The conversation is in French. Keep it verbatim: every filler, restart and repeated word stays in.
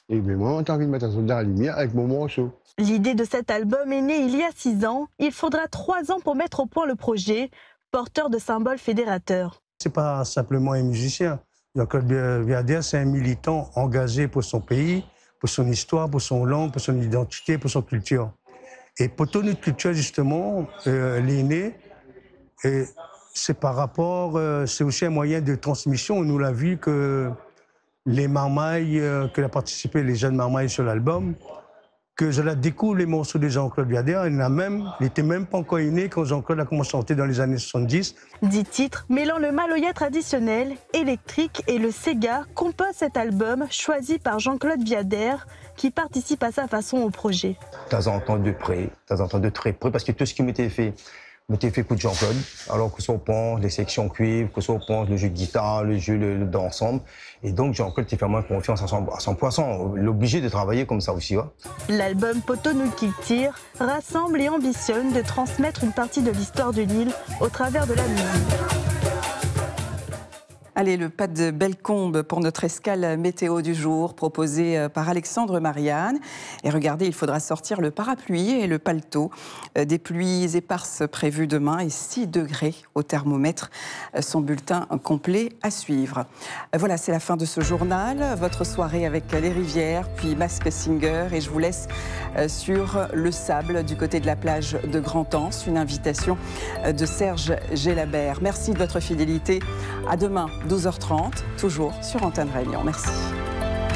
Et bien moi, j'ai envie de mettre un soldat à la lumière avec mon morceau. L'idée de cet album est née il y a six ans. Il faudra trois ans pour mettre au point le projet, porteur de symboles fédérateurs. C'est pas simplement un musicien. Jean-Claude Biader, c'est un militant engagé pour son pays, pour son histoire, pour son langue, pour son identité, pour son culture. Et Poteau Notre Culture, justement, euh, l'aîné, et c'est par rapport, euh, c'est aussi un moyen de transmission. Nous l'a vu que les marmailles, euh, que a participé les jeunes marmailles sur l'album, que je la découvre les morceaux de Jean-Claude Biader. Il n'a même, il n'était même pas encore né quand Jean-Claude a commencé à chanter dans les années soixante-dix. Dix titres mêlant le maloya traditionnel, électrique et le Sega composent cet album choisi par Jean-Claude Biader qui participe à sa façon au projet. De temps en temps de près, de temps en temps de très près, parce que tout ce qui m'était fait, m'était fait coup de Jean-Claude. Alors que ce soit au pense les sections cuivres, que ce soit au pense le jeu de guitare, le jeu le, le d'ensemble. Et donc Jean-Claude t'ai fait moins confiance à son, à son poisson, l'obligé de travailler comme ça aussi. Ouais. L'album Poteau Nous Tire rassemble et ambitionne de transmettre une partie de l'histoire de l'île au travers de la musique. Allez, le pas de Bellecombe pour notre escale météo du jour, proposé par Alexandre Marianne. Et regardez, il faudra sortir le parapluie et le paletot. Des pluies éparses prévues demain et six degrés au thermomètre. Son bulletin complet à suivre. Voilà, c'est la fin de ce journal. Votre soirée avec les rivières, puis Mask Singer. Et je vous laisse sur le sable du côté de la plage de Grand-Anse. Une invitation de Serge Gélabert. Merci de votre fidélité. À demain. douze heures trente, toujours sur Antenne Réunion. Merci.